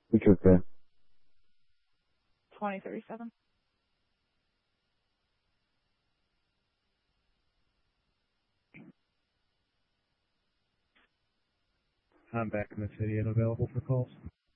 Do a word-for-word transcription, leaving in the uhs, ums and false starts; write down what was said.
Which was the twenty thirty-seven. I'm back in the city and available for calls.